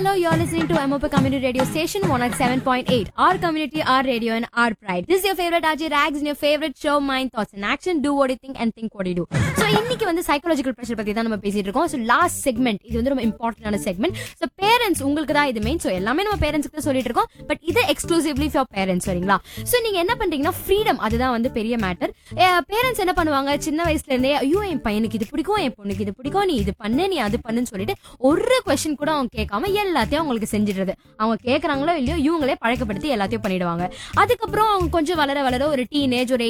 hello, you're listening to MOP Community Radio Station 107.8. Our community, our radio and our pride. This is your favorite RJ Rags and your favorite show, Mind, Thoughts and Action. Do what you think and think what you do. So, இன்னைக்கு வந்து psychological pressure பத்தி தான் நம்ம பேசிட்டு இருக்கோம். So, last segment, இது வந்து ரொம்ப இம்பார்ட்டன்டான segment. So, parents உங்களுக்கு தான் இது மெயின். So, எல்லாமே நம்ம பேரண்ட்ஸ்க்கு தான் சொல்லிட்டு இருக்கோம். பட் இது எக்ஸ்க்ளூசிவ்லி ஃபார் பேரண்ட்ஸ் சரிங்களா? So, நீங்க என்ன பண்றீங்கன்னா ஃப்ரீடம் அதுதான் வந்து பெரிய மேட்டர். பேரண்ட்ஸ் என்ன பண்ணுவாங்க சின்ன வயசுல இருந்தே ஐயோ என் பையனுக்கு இது பிடிக்கும் என் பொண்ணுக்கு இது பிடிக்கும் நீ இது பண்ணு நீ அது பண்ணுன்னு சொல்லிட்டு ஒரு கொஸ்டின் கூட அவங்க கேட்காம எல்லாத்தையும் அவங்களுக்கு செஞ்சிடுறது. அவங்க கேட்கறாங்களோ இல்லையோ இவங்களே பழக்கப்படுத்தி எல்லாத்தையும் பண்ணிடுவாங்க. அதுக்கப்புறம் அவங்க கொஞ்சம் வளர வளர ஒரு டீனேஜ் ஒரு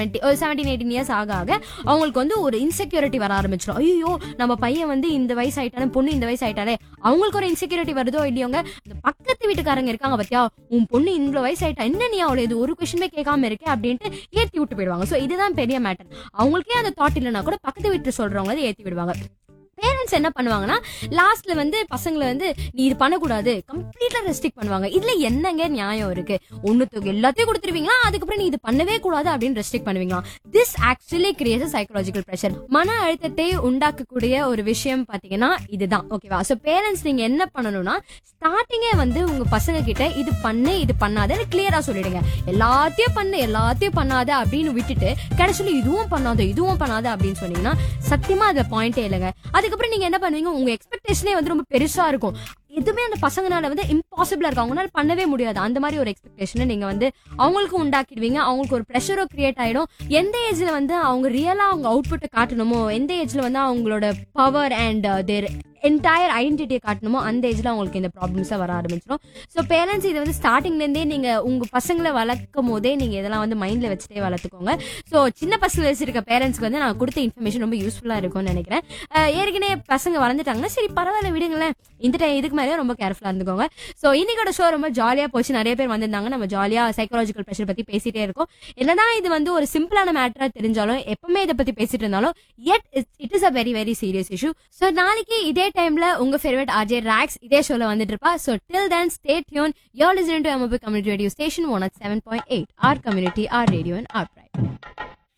17-18 இயர்ஸ் ஆக அவங்களுக்கு வந்து ஒரு இன்செக்யூரிட்டி வர ஆரம்பிச்சிடும். ஐயோ நம்ம பையன் வந்து இந்த வயசு ஆயிட்டானே பொண்ணு இந்த வயசு ஆயிட்டாலே அவங்களுக்கு ஒரு இன்செக்யூரிட்டி வருதோ இல்லையோங்க. இந்த பக்கத்து வீட்டுக்காரங்க இருக்காங்க பத்தியா உன் பொண்ணு இந்த வயசு ஆயிட்டா என்ன நீ அவளை இது ஒரு கொஸ்டினுமே கேட்காம இருக்கே அப்படின்ட்டு ஏத்தி விட்டு போயிடுவாங்க. சோ இதுதான் பெரிய மேட்டர். அவங்களுக்கே அந்த தாட் இல்லைன்னா கூட பக்கத்து வீட்டு சொல்றவங்க அதை ஏத்தி விடுவாங்க. பேரண்ட்ஸ் என்ன பண்ணுவாங்கன்னா லாஸ்ட்ல வந்து பசங்களை வந்து நீ இது பண்ணக்கூடாது கம்ப்ளீட்டா ரெஸ்ட்ரிக்ட் பண்ணுவாங்க. இதுல என்னங்க நியாயம் இருக்கு? ஒண்ணுத்துக்கு எல்லாத்தையும் கொடுத்துருவீங்களா அதுக்கப்புறம் நீ இது பண்ணவே கூடாது அப்படின்னு ரெஸ்ட்ரிக்ட் பண்ணுவீங்களா? This actually creates psychological pressure. மன அழுத்தத்தை உண்டாக்கக்கூடிய ஒரு விஷயம் பாத்தீங்கன்னா இதுதான். ஓகேவா? சோ பேரண்ட்ஸ் நீங்க என்ன பண்ணணும்னா ஸ்டார்டிங்கே வந்து உங்க பசங்க கிட்ட இது பண்ணு இது பண்ணாத கிளியரா சொல்லிடுங்க. எல்லாத்தையும் பண்ணு எல்லாத்தையும் பண்ணாத அப்படின்னு விட்டுட்டு கடைசியில இதுவும் பண்ணாத அப்படின்னு சொன்னீங்கன்னா சத்தியமா அதுல பாயிண்டே இல்லைங்க. அதுக்கப்புறம் நீங்க என்ன பண்ணுவீங்க உங்க எக்ஸ்பெக்டேஷனே வந்து ரொம்ப பெருசா இருக்கும். எதுவுமே அந்த பசங்கனால வந்து இம்பாசிபிளா இருக்கும். அவங்களால பண்ணவே முடியாது. அந்த மாதிரி ஒரு எக்ஸ்பெக்டேஷனை நீங்க வந்து அவங்களுக்கு உண்டாக்கிடுவீங்க. அவங்களுக்கு ஒரு ப்ரெஷரோ கிரியேட் ஆயிடும். எந்த ஏஜ்ல வந்து அவங்க ரியலா அவங்க அவுட்புட்டை காட்டணுமோ எந்த ஏஜ்ல வந்து அவங்களோட பவர் அண்ட் தேர் என்டையர் ஐடென்டிட்டியை காட்டணுமோ அந்த ஏஜ்ல அவங்களுக்கு இந்த ப்ராப்ளம்ஸா வர ஆரம்பிச்சிடும். ஸோ பேரண்ட்ஸ் இதை வந்து ஸ்டார்டிங்ல இருந்தே நீங்க உங்க பசங்களை வளர்க்கும் போதே நீங்க இதெல்லாம் வந்து மைண்ட்ல வச்சுட்டே வளர்த்துக்கோங்க. ஸோ சின்ன பசங்க வச்சிருக்க பேரண்ட்ஸ்க்கு வந்து நான் கொடுத்த இன்ஃபர்மேஷன் ரொம்ப யூஸ்ஃபுல்லா இருக்கும்னு நினைக்கிறேன். ஏற்கனவே பசங்க வளர்ந்துட்டாங்கன்னா சரி பரவாயில்ல விடுங்களேன். இந்த இதுக்கு மேலே ரொம்ப கேர்ஃபுல்லா இருந்துக்கோங்க. ஸோ இன்னைக்கோட ஷோ ரொம்ப ஜாலியா போச்சு. நிறைய பேர் வந்திருந்தாங்க. நம்ம ஜாலியா சைக்காலஜிக்கல் ப்ரெஷர் பத்தி பேசிட்டே இருக்கோம். என்னதான் இது வந்து ஒரு சிம்பிளான மேட்டரா தெரிஞ்சாலும் எப்பவுமே இதை பத்தி பேசிட்டு இருந்தாலும் it is a very very serious issue. So நாளைக்கு இதே டைம்ல உங்க ஃபேவரட் RJ Rags இதே ஷோல வந்துட்டு இருப்பா. So till then stay tune. You're listening to MOP Community Radio Station 107.8. Our community, our radio and our pride.